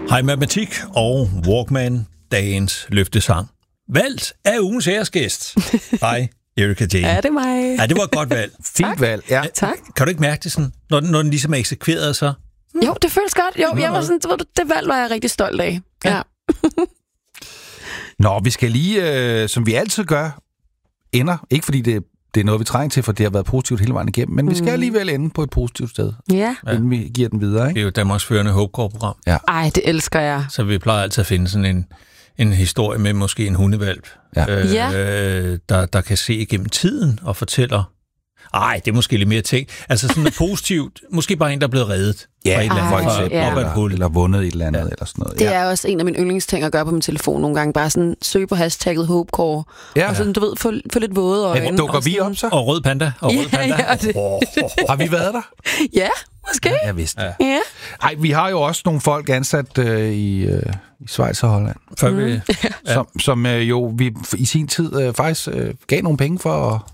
Hej Matematik og Walkman, dagens løftesang. Valgt af ugens æresgæst. Hej, Erika Jane. Ja, det er mig. Ja, det var et godt valg. Fint valg, ja. Tak. Kan du ikke mærke det sådan, når den ligesom er eksekveret så? Jo, det føles godt. Jo, jeg var sådan, det valg var jeg rigtig stolt af. Ja. Nå, vi skal lige, som vi altid gør, ikke fordi det er noget, vi trænger til, for det har været positivt hele vejen igennem, men vi skal alligevel ende på et positivt sted, inden vi giver den videre, Det ikke? er jo Danmarks førende HopeCore-program. Ja. Ej, det elsker jeg. Så vi plejer altid at finde sådan en historie med måske en hundevalp, Ja. der kan se igennem tiden og fortæller. Ej, det er måske lidt mere ting. Altså sådan noget positivt. Måske bare en, der er blevet reddet fra et eller andet. for eksempel, Op ad et hul. eller vundet et eller andet, eller sådan noget. Det er også en af mine yndlingsting at gøre på min telefon nogle gange. Bare sådan søge på hashtagget HopeCore. Ja. Og sådan, du ved, få lidt våde øjne. Dukker vi op så? Og rød panda. Ja, det. Har vi været der? Ja, måske. Jeg vidste det. Ja. Ej, vi har jo også nogle folk ansat i Schweiz og Holland, Før vi... som jo vi i sin tid faktisk gav nogle penge for,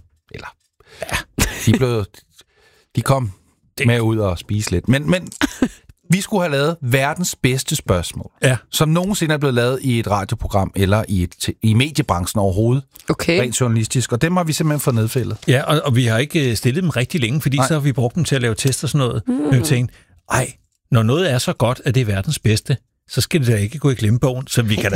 de kom med ud og spise lidt. Men vi skulle have lavet verdens bedste spørgsmål, som nogensinde er blevet lavet i et radioprogram eller i mediebranchen overhovedet, Okay. rent journalistisk, og dem har vi simpelthen fået nedfældet. Ja, og vi har ikke stillet dem rigtig længe, fordi så har vi brugt dem til at lave test og sådan noget. Men vi tænkte, når noget er så godt, at det er verdens bedste, så skal det da ikke gå i glemmebogen, så vi kan